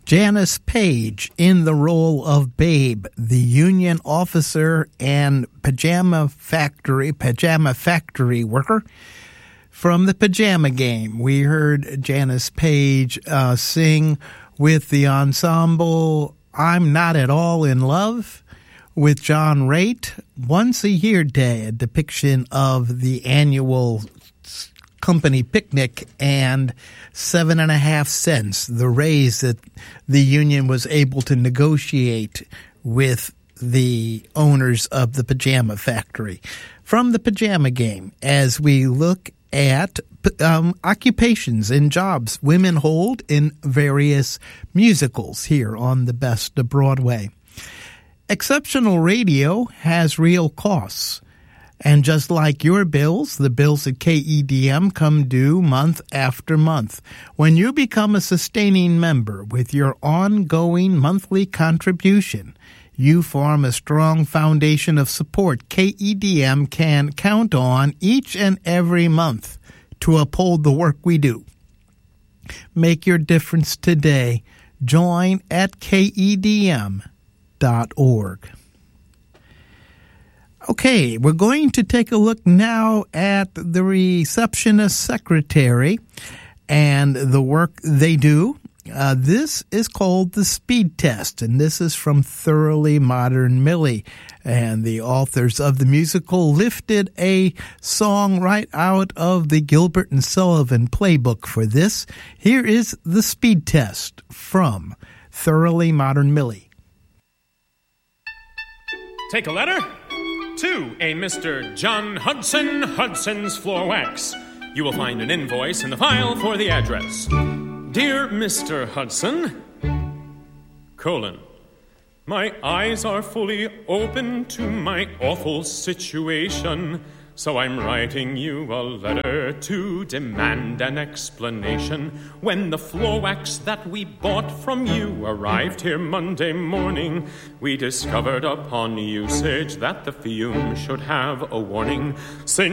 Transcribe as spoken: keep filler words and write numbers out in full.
Janice Page in the role of Babe, the union officer and pajama factory, pajama factory worker from the Pajama Game. We heard Janice Page uh, sing with the ensemble I'm Not at All in Love with John Raitt. Once a Year Day, a depiction of the annual company picnic, and seven and a half cents, the raise that the union was able to negotiate with the owners of the Pajama Factory. From the Pajama Game, as we look at um, occupations and jobs women hold in various musicals here on the Best of Broadway. Exceptional radio has real costs. And just like your bills, the bills at K E D M come due month after month. When you become a sustaining member with your ongoing monthly contribution, you form a strong foundation of support K E D M can count on each and every month to uphold the work we do. Make your difference today. Join at K E D M dot org. Okay, we're going to take a look now at the receptionist secretary and the work they do. Uh, this is called the speed test, and this is from Thoroughly Modern Millie. And the authors of the musical lifted a song right out of the Gilbert and Sullivan playbook for this. Here is the speed test from Thoroughly Modern Millie. Take a letter. To a Mister John Hudson, Hudson's Floor Wax. You will find an invoice in the file for the address. Dear Mister Hudson, colon, my eyes are fully open to my awful situation, so I'm writing you a letter to demand an explanation. When the floor wax that we bought from you arrived here Monday morning, we discovered upon usage that the fume should have a warning. Say